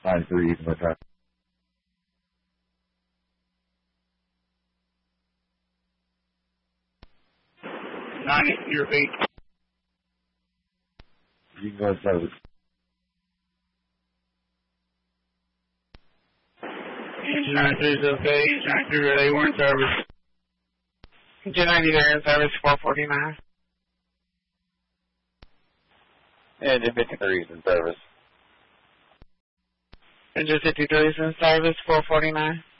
9-3, even with that. Your feet. You can go in service. Engine 93 is okay. Engine 93 ready. We're in service. Engine 93 in service, 449. Engine 53 is in service. Engine 53 is in service, 449.